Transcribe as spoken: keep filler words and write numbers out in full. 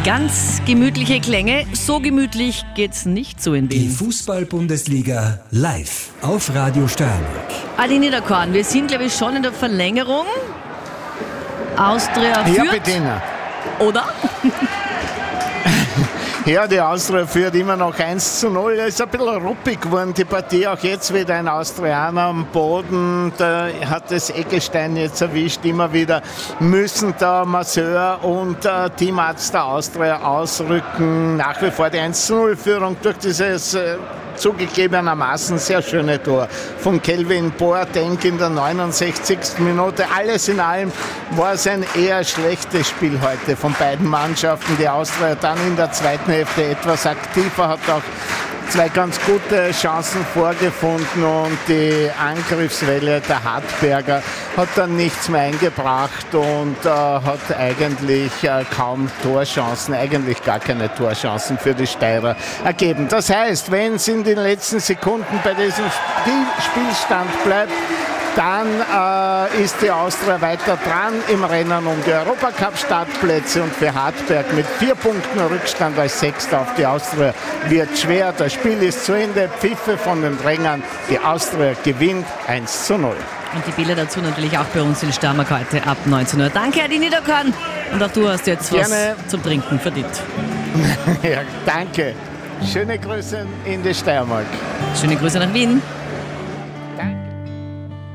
Ganz gemütliche Klänge, so gemütlich geht's nicht so in Wien. Die Fußball-Bundesliga live auf Radio Steiermark. Adi Niederkorn, wir sind glaube ich schon in der Verlängerung. Austria führt. Ja, bitte. Oder? Ja, die Austria führt immer noch eins zu null. Es ist ein bisschen ruppig geworden, die Partie. Auch jetzt wieder ein Austrianer am Boden. Da hat das Eggestein jetzt erwischt. Immer wieder müssen da Masseur und äh, Teamarzt der Austria ausrücken. Nach wie vor die eins zu null Führung durch dieses äh, zugegebenermaßen sehr schöne Tor von Kelvin Boateng in der neunundsechzigsten Minute. Alles in allem war es ein eher schlechtes Spiel heute von beiden Mannschaften. Die Austria dann in der zweiten Hälfte etwas aktiver, hat auch zwei ganz gute Chancen vorgefunden und die Angriffswelle der Hartberger hat dann nichts mehr eingebracht und äh, hat eigentlich äh, kaum Torchancen, eigentlich gar keine Torchancen für die Steirer ergeben. Das heißt, wenn es in den letzten Sekunden bei diesem Spielstand bleibt, dann äh, ist die Austria weiter dran im Rennen um die Europacup-Startplätze und für Hartberg mit vier Punkten Rückstand als Sechster auf die Austria wird schwer. Das Spiel ist zu Ende. Pfiffe von den Drängern. Die Austria gewinnt eins zu null. Und die Bilder dazu natürlich auch bei uns in Steiermark heute ab neunzehn Uhr. Danke, Adi Niederkorn. Und auch du hast jetzt was Gerne. zum Trinken verdient. Ja, danke. Schöne Grüße in die Steiermark. Schöne Grüße nach Wien.